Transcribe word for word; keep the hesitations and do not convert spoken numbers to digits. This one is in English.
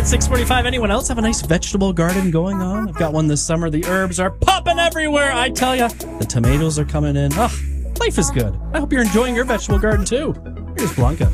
at six forty-five. Anyone else have a nice vegetable garden going on? I've got one this summer. The herbs are popping everywhere, I tell ya. The tomatoes are coming in. Ugh, life is good. I hope you're enjoying your vegetable garden too. Here's Blanca.